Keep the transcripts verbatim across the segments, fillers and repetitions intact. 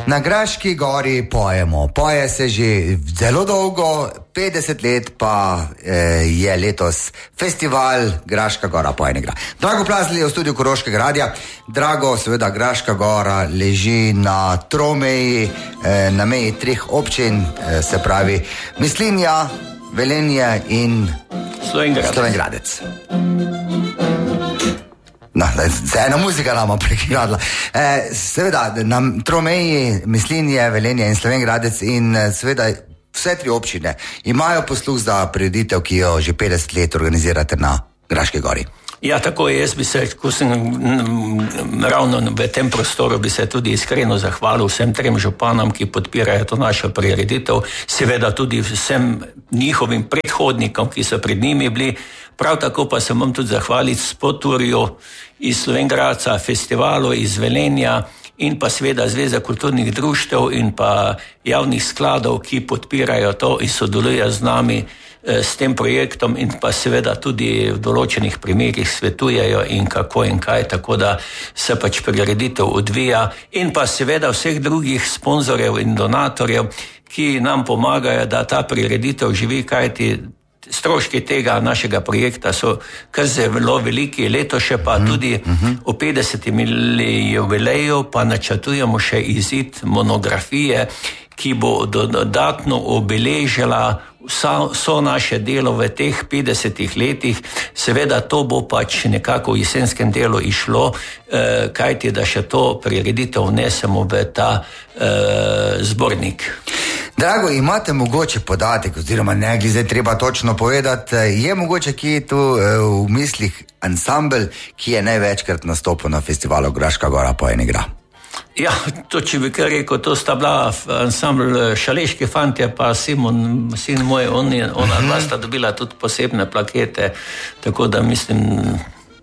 Na Graški gori pojemo. Poje se že zelo dolgo, petdeset let pa eh, je letos festival Graška gora poje ne igra. Drago Plazli je v studiu Koroškega radia. Drago, seveda Graška gora leži na tromeji, eh, na meji treh občin, eh, se pravi Mislinja, Velenje in Slovenj Gradec. No, se ena muzika nama prekradla. E, seveda, na tromeji Mislinje, Velenje in Slovenj Gradec in seveda vse tri občine imajo posluh za prireditev, ki jo že petdeset let organizirate na Graški gori. Ja, tako je, jaz bi se, ko sem ravno v tem prostoru, bi se tudi iskreno zahvalil vsem trem županom, ki podpirajo to našo prireditev, seveda tudi vsem njihovim predhodnikom, ki so pred njimi bili. Prav tako pa se vam tudi zahvaliti Spoturju iz Slovenj Gradca, festivalu iz Velenja in pa seveda Zveza kulturnih društev in pa javnih skladov, ki podpirajo to in sodelujejo z nami s tem projektom in pa seveda tudi v določenih primerih svetujejo in kako in kaj, tako da se pač prireditev odvija in pa seveda vseh drugih sponzorjev in donatorjev, ki nam pomagajo, da ta prireditev živi, kajti stroški tega našega projekta so kar zelo veliki, leto še pa tudi v petdesetem jubileju pa načrtujemo še izid monografije, ki bo dodatno obeležila vsa, vso naše delo v teh petdesetih letih. Seveda to bo pač nekako v jesenskem delu išlo, eh, kajti da še to prireditev vnesemo v ta eh, zbornik. Drago, imate mogoče podatek, oziroma ne, zdaj treba točno povedati, je mogoče ki tu v mislih ansambel, ki je največkrat nastopil na festivalu Graška gora poje ne igra? Ja, to če bi kar rekel, to sta bila ansambl Šaleški fantje, pa Simon, sin moj, on je, ona dva sta dobila tudi posebne plakete, tako da mislim,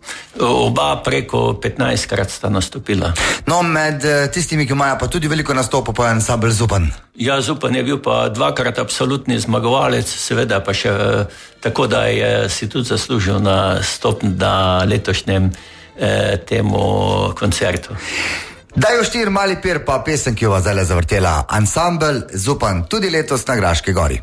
oba preko petnajstkrat sta nastopila. No, med tistimi, ki imajo pa tudi veliko nastopov, pa je ansambl Zupan. Ja, Zupan je bil pa dvakrat absolutni zmagovalec, seveda pa še tako, da je si tudi zaslužil nastop na letošnjem eh, temu koncertu. Dajo štir mali pir pa pesem, ki jo vas zdaj zavrtela ansambl Zupan tudi letos na Graški gori.